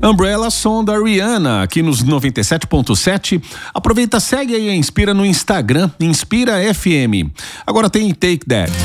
Umbrella, som da Rihanna, aqui nos 97.7. Aproveita, segue aí a Inspira no Instagram, Inspira FM. Agora tem Take That.